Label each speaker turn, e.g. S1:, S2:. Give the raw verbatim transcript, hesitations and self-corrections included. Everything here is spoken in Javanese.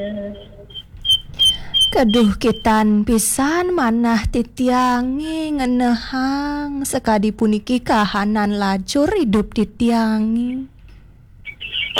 S1: Keduh kitan pisan manah titiangi ngenehang sekadi puniki kahanan lajur hidup titiangi.